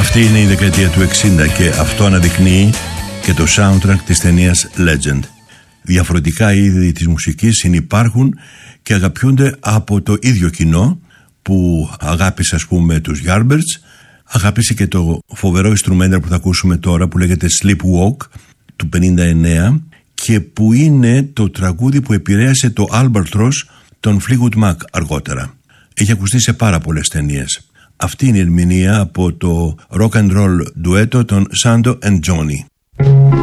Αυτή είναι η δεκαετία του 60 και αυτό αναδεικνύει και το soundtrack της ταινίας Legend. Διαφορετικά είδη της μουσικής συνυπάρχουν και αγαπιούνται από το ίδιο κοινό που αγάπησε, ας πούμε, τους Yardbirds, αγάπησε και το φοβερό instrumental που θα ακούσουμε τώρα που λέγεται Sleepwalk του 59 και που είναι το τραγούδι που επηρέασε το Albatross των Fleetwood Mac αργότερα. Έχει ακουστεί σε πάρα πολλές ταινίες. Αυτή είναι η ερμηνεία από το rock and roll ντουέτο των Sando and Johnny.